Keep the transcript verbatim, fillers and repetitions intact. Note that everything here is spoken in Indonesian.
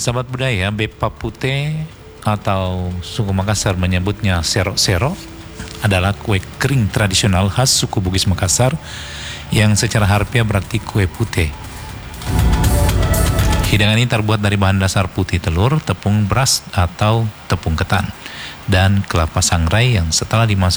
Sahabat budaya, bepa putih atau suku Makassar menyebutnya sero-sero adalah kue kering tradisional khas suku Bugis Makassar yang secara harfiah berarti kue putih. Hidangan ini terbuat dari bahan dasar putih telur, tepung beras atau tepung ketan, dan kelapa sangrai yang setelah dimasak